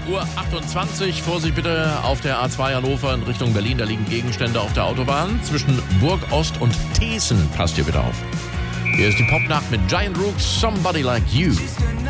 7:28 Uhr. Vorsicht bitte auf der A2 Hannover in Richtung Berlin. Da liegen Gegenstände auf der Autobahn. Zwischen Burg Ost und Thesen. Passt ihr bitte auf. Hier ist die Popnacht mit Giant Rooks, Somebody Like You.